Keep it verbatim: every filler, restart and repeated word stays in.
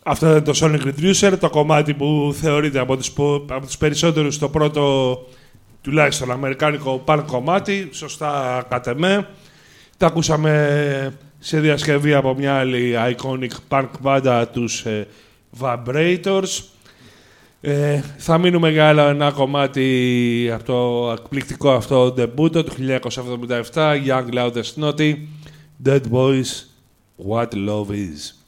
Αυτό είναι το Sonic Reducer, το κομμάτι που θεωρείται από τους, από τους περισσότερους το πρώτο, τουλάχιστον αμερικάνικο punk κομμάτι, σωστά κατ' εμέ. Τα ακούσαμε σε διασκευή από μια άλλη iconic punk μπάντα, τους ε, Vibrators. Ε, θα μείνουμε για άλλο ένα κομμάτι από το εκπληκτικό αυτό debut του χίλια εννιακόσια εβδομήντα επτά, Young, Loud and Snotty, Dead Boys, What Love Is.